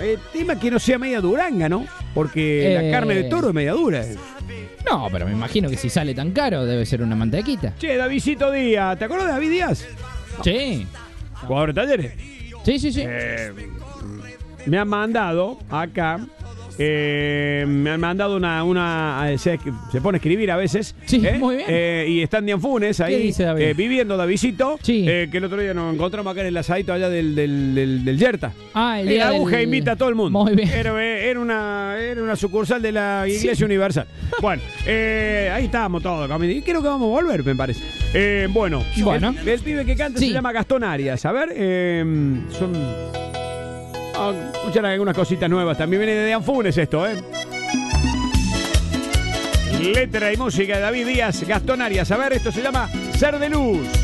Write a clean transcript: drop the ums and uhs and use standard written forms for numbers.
tema que no sea media duranga, ¿no? Porque la carne de toro es media dura. No, pero me imagino que si sale tan caro debe ser una mantequita. Che, Davidcito Díaz, ¿te acuerdas de David Díaz? Sí. Jugador de Talleres. Sí. Me han mandado acá. Me han mandado una se pone a escribir a veces. Sí, muy bien. Y está en Dianfunes ahí. ¿Qué dice David? Viviendo Davidcito. Sí. Que el otro día nos encontramos acá en el asadito allá del Yerta. Ah, el Y día la aguja del... invita a todo el mundo. Muy bien. Era una sucursal de la Iglesia Universal. Bueno, ahí estábamos todos. Y creo que vamos a volver, me parece. Bueno. El pibe que canta se llama Gastón Arias. A ver, son... escuchar algunas cositas nuevas. También viene de Dianfunes esto, Letra y música de David Díaz, Gastón Arias. A ver, esto se llama Ser de Luz.